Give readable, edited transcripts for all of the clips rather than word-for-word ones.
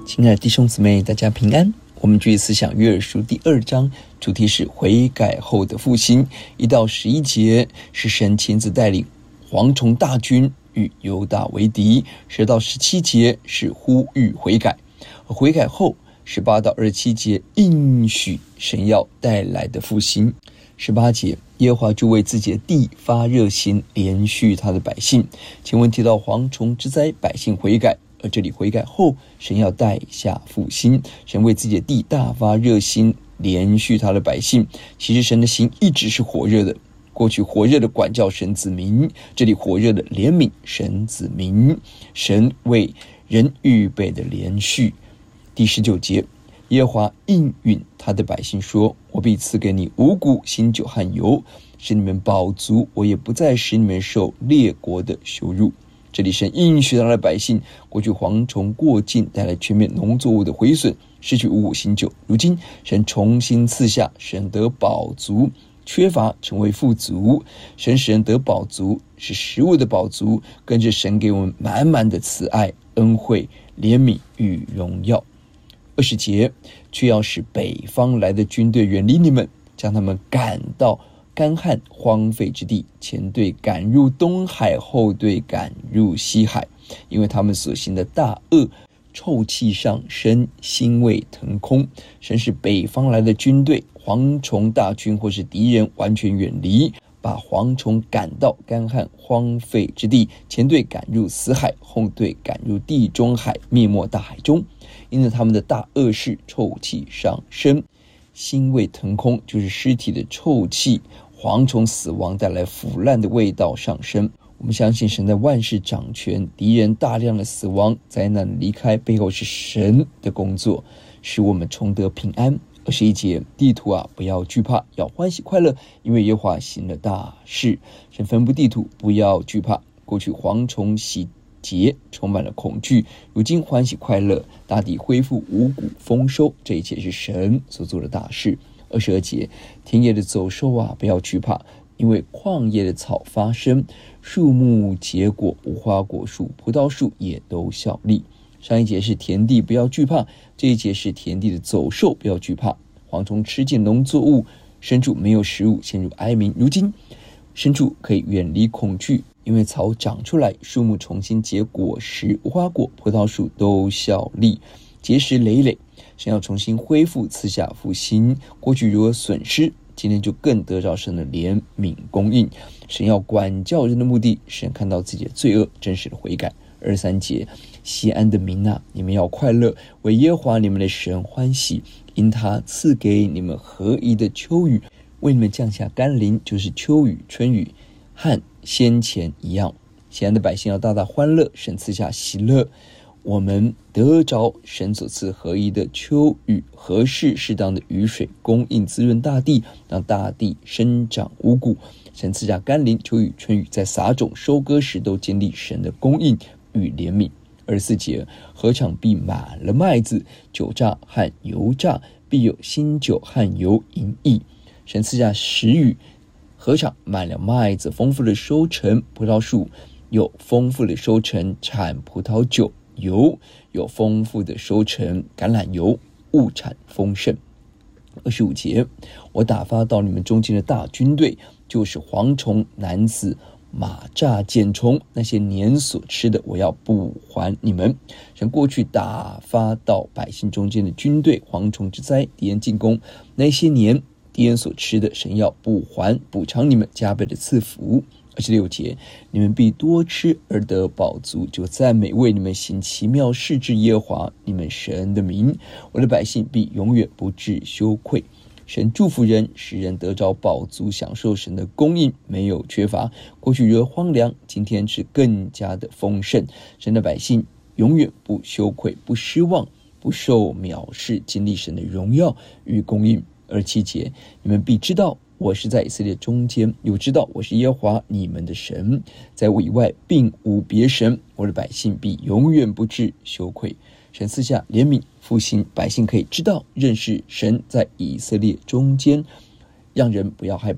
亲爱的弟兄姊妹，大家平安。我们继续思想约珥书第2章，主题是悔改后的复兴。1到11节是神亲自带领蝗虫大军与犹大为敌，10到17节是呼吁悔改，而悔改后18到27节应许神要带来的复兴。18节，耶和华就为自己的地发热心，连续他的百姓。前文提到蝗虫之灾，百姓悔改，而这里悔改后，神要带下复兴。神为自己的地大发热心，连续他的百姓。其实神的心一直是火热的，过去火热的管教神子民，这里火热的怜悯神子民，神为人预备的连续。第19节，耶和华应允他的百姓说，我必赐给你五谷、新酒和油，使你们饱足，我也不再使你们受列国的羞辱。这里神应许他的百姓，过去蝗虫过境带来全面农作物的毁损，失去五谷新酒，如今神重新赐下，使得饱足，缺乏成为富足。神使人得饱足，是食物的饱足，跟着神给我们满满的慈爱、恩惠、怜悯与荣耀。20节，却要使北方来的军队远离你们，将他们赶到干旱荒废之地，前队赶入东海，后队赶入西海，因为他们所行的大恶，臭气上升，腥味腾空。神使北方来的军队、蝗虫大军或是敌人完全远离，把蝗虫赶到干旱荒废之地，前队赶入死海，后队赶入地中海，灭没大海中。因此他们的大恶事，臭气上升，腥味腾空，就是尸体的臭气，蝗虫死亡带来腐烂的味道上升。我们相信神在万事掌权，敌人大量的死亡、灾难离开，背后是神的工作，使我们重得平安。21节，地土啊，不要惧怕，要欢喜快乐，因为耶和华行了大事。神吩咐地土不要惧怕。过去蝗虫洗劫，充满了恐惧，如今欢喜快乐，大地恢复五谷丰收，这一切是神所做的大事。22节，田野的走兽啊，不要惧怕，因为旷野的草发生，树木结果，无花果树、葡萄树也都效力。上一节是田地不要惧怕，这一节是田地的走兽不要惧怕。蝗虫吃尽农作物，牲畜没有食物，陷入哀鸣。如今牲畜可以远离恐惧，因为草长出来，树木重新结果实，无花果、葡萄树都效力，结实累累。神要重新恢复，赐下复兴。过去如何损失，今天就更得着神的怜悯供应。神要管教人的目的，神看到自己的罪恶，真实的悔改。23节，西安的民啊，你们要快乐，为耶和华你们的神欢喜，因他赐给你们合宜的秋雨，为你们降下甘霖，就是秋雨、春雨，和先前一样。西安的百姓要大大欢乐，神赐下喜乐。我们得着神所赐合宜的秋雨，合适适当的雨水，供应滋润大地，让大地生长五谷。神赐下甘霖、秋雨、春雨，在撒种、收割时都经历神的供应与怜悯。24节，禾场必满了麦子，酒榨和油榨必有新酒和油盈溢。神赐下时雨，禾场满了麦子，丰富的收成；葡萄树有丰富的收成，产葡萄酒；油有丰富的收成，橄榄油物产丰盛。25节，我打发到你们中间的大军队，就是蝗虫、男子、马蚱、茧虫，那些年所吃的，我要补还你们。神过去打发到百姓中间的军队，蝗虫之灾，敌人进攻，那些年敌人所吃的，神要补还补偿你们，加倍的赐福。26节，你们必多吃而得饱足，就赞美为你们行奇妙事之耶和华你们神的名。我的百姓必永远不致羞愧。神祝福人，使人得着饱足，享受神的供应，没有缺乏。过去如何荒凉，今天是更加的丰盛。神的百姓永远不羞愧，不失望，不受藐视，经历神的荣耀与供应。27节，你们必知道我是在以色列中间，又知道我是耶和华你们的神，在我以外并无别神。我的百姓必永远不致羞愧。神赐下怜悯复兴，百姓可以知道认识神在以色列中间，让人不要害怕，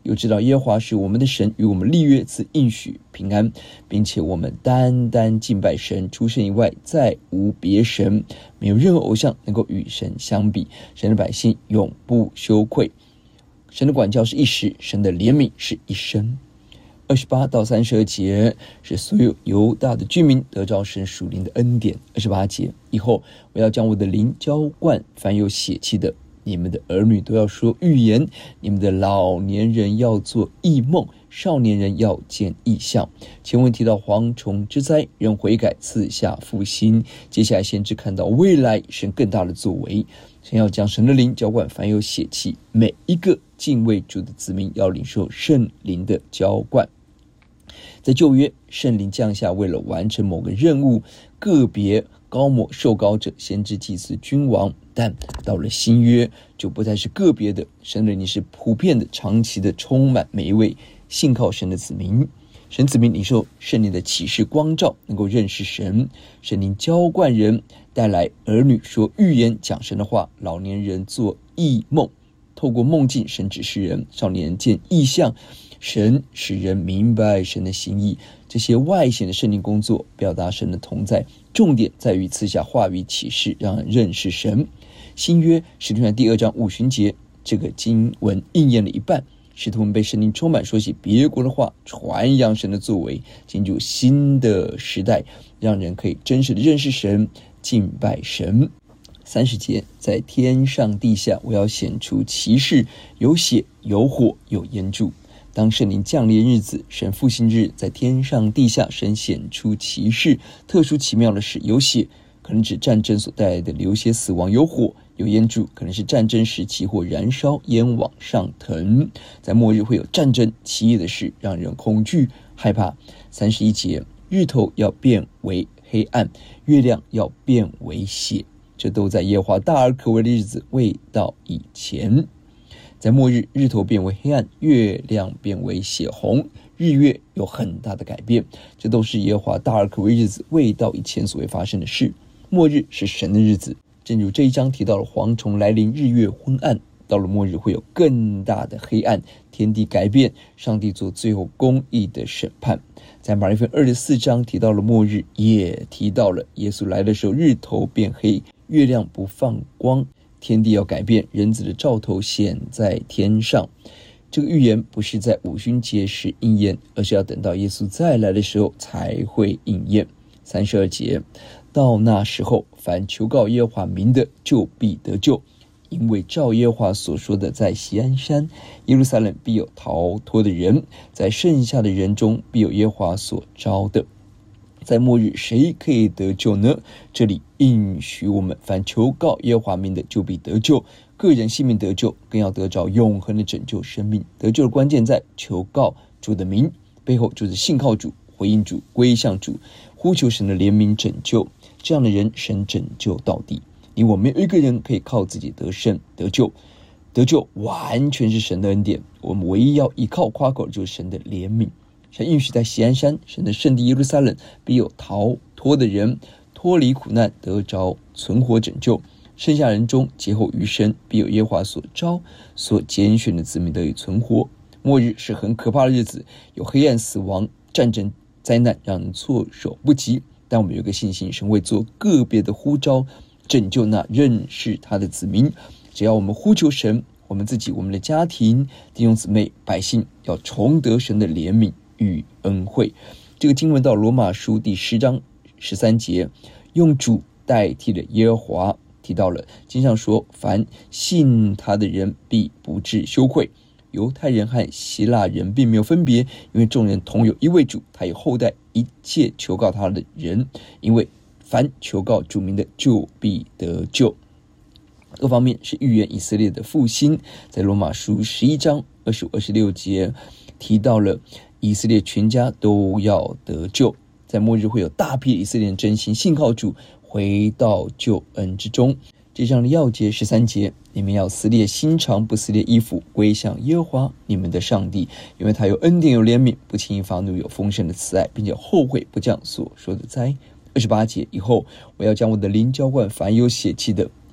又知道耶和华是我们的神，与我们立约，赐应许平安，并且我们单单敬拜神，除神以外再无别神，没有任何偶像能够与神相比。神的百姓永不羞愧，神的管教是一时，神的怜悯是一生。28到32节是所有犹大的居民得着神属灵的恩典。28节，以后我要将我的灵浇灌凡有血气的，你们的儿女都要说预言，你们的老年人要做异梦，少年人要见异象。前文提到蝗虫之灾，人悔改赐下复兴，接下来先知看到未来神更大的作为，神要将神的灵浇灌凡有血气，每一个敬畏主的子民要领受圣灵的浇灌。在旧约，圣灵降下，为了完成某个任务，个别高抹受膏者、先知、祭司、君王。但到了新约，就不再是个别的，神的灵是普遍的、长期的，充满每一位信靠神的子民。神子民领受圣灵的启示光照，能够认识神。圣灵浇灌人，带来儿女说预言，讲神的话；老年人做异梦，透过梦境，神指示人；少年人见异象，神使人明白神的心意。这些外显的圣灵工作，表达神的同在，重点在于赐下话语启示，让人认识神。新约使徒行传第2章五旬节，这个经文应验了一半，使徒们被圣灵充满，说起别国的话，传扬神的作为，进入新的时代，让人可以真实的认识神，敬拜神。30节，在天上地下，我要显出奇事，有血有火有烟柱。当圣灵降临日子，神复兴日，在天上地下，神显出奇事，特殊奇妙的事。有血可能指战争所带来的流血死亡，有火有烟柱可能是战争时起火燃烧，烟往上腾。在末日会有战争奇异的事，让人恐惧害怕。31节，日头要变为黑暗，月亮要变为血，这都在耶和华大而可畏的日子未到以前。在末日，日头变为黑暗，月亮变为血红，日月有很大的改变，这都是耶和华大而可畏日子未到以前所会发生的事。末日是神的日子，正如这一章提到了蝗虫来临，日月昏暗，到了末日会有更大的黑暗，天地改变，上帝做最后公义的审判。在马太福音24章提到了末日，也提到了耶稣来的时候，日头变黑，月亮不放光，天地要改变，人子的兆头显在天上。这个预言不是在五旬节时应验，而是要等到耶稣再来的时候才会应验。32节，到那时候，凡求告耶和华名的，就必得救，因为照耶和华所说的，在锡安山耶路撒冷必有逃脱的人，在剩下的人中必有耶和华所招的。在末日谁可以得救呢？这里应许我们，凡求告耶和华名的，就必得救，个人性命得救，更要得着永恒的拯救生命。得救的关键在求告主的名，背后就是信靠主，回应主，归向主，呼求神的怜悯拯救。这样的人，神拯救到底。你我没有一个人可以靠自己得胜得救，得救完全是神的恩典，我们唯一要依靠夸口就是神的怜悯。神应许在锡安山，神的圣地耶路撒冷必有逃脱的人，脱离苦难，得着存活拯救。剩下人中劫后余生，必有耶和华所招所拣选的子民得以存活。末日是很可怕的日子，有黑暗、死亡、战争、灾难，让人措手不及。但我们有一个信心，神会做个别的呼召，拯救那认识他的子民。只要我们呼求神，我们自己、我们的家庭、弟兄姊妹、百姓要重得神的怜悯与恩惠。这个经文到罗马书第10章13节，用主代替了耶和华，提到了经上说，凡信他的人必不致羞愧。犹太人和希腊人并没有分别，因为众人同有一位主，他也厚待一切求告他的人，因为凡求告主名的，就必得救。二方面是预言以色列的复兴，在罗马书11章25、26节提到了以色列全家都要得救，在末日会有大批以色列人真心信靠主，回到救恩之中。这章的要节13节，你们要撕裂心肠，不撕裂衣服，归向耶和华你们的上帝，因为他有恩典有怜悯，不轻易发怒，有丰盛的慈爱，并且后悔不降所说的灾。28节，以后我要将我的灵浇灌凡有血气的，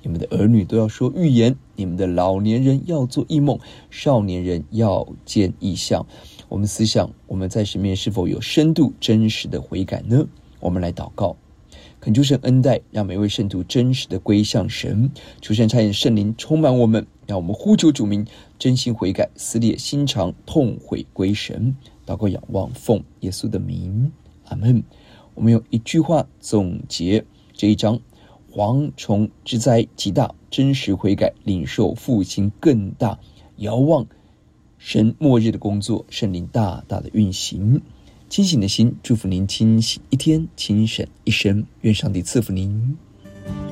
你们的儿女都要说预言，你们的老年人要做异梦，少年人要见异象。我们思想，我们在神面是否有深度真实的悔改呢？我们来祷告，恳求神恩待，让每位圣徒真实的归向神。求神差遣圣灵充满我们，让我们呼求主名，真心悔改，撕裂心肠，痛悔归神。祷告仰望，奉耶稣的名，阿们。我们用一句话总结这一章：蝗虫之灾极大，真实悔改，领受复兴更大。遥望神末日的工作，圣灵大大的运行。清醒的心，祝福您清醒一天，清醒一生。愿上帝赐福您。